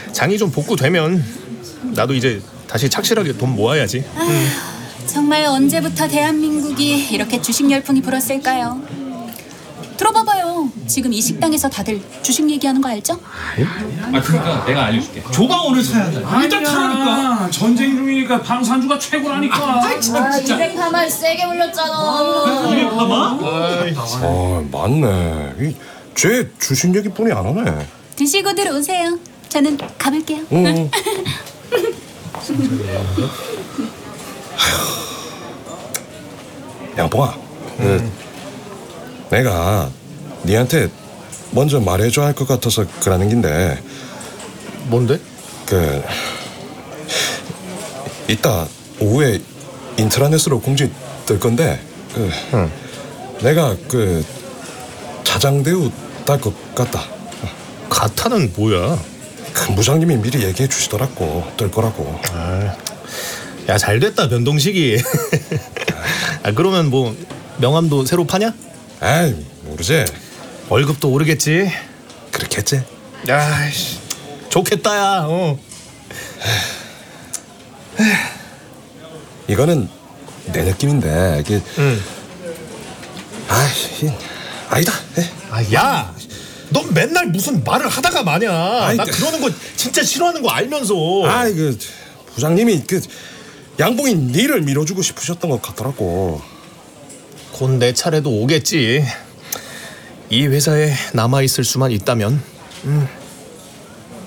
장이 좀 복구되면 나도 이제 다시 착실하게 돈 모아야지. 정말 언제부터 대한민국이 이렇게 주식 열풍이 불었을까요? 들어봐봐요. 지금 이 식당에서 다들 주식 얘기하는 거 알죠? 그러니까 내가 알려줄게. 조가 오늘 사야 돼. 일단 타라니까. 전쟁 중이니까 방산주가 최고라니까. 진짜. 200파만 세게 올렸잖아. 200파마? 맞네. 쟤 주식 얘기뿐이 안 하네. 드시고 들어오세요. 저는 가볼게요. 양봉아, 내가 니한테 먼저 말해줘야 할 것 같아서 그러는 긴데, 뭔데? 이따 오후에 인트라넷으로 공지 뜰 건데, 내가 차장대우 딸 것 같다. 가타는 뭐야? 큰 부장님이 미리 얘기해 주시더라고, 뜰 거라고. 야, 잘됐다 변동식이. 그러면 뭐 명함도 새로 파냐? 에이, 모르지. 월급도 오르겠지. 그렇게 했지. 야이씨, 좋겠다 야. 이거는 내 느낌인데 이게 아니다. 야, 넌 맨날 무슨 말을 하다가 마냐. 나 그러는 거 진짜 싫어하는 거 알면서. 부장님이 양봉이 니를 밀어주고 싶으셨던 것 같더라고. 곧 내 차례도 오겠지. 이 회사에 남아있을 수만 있다면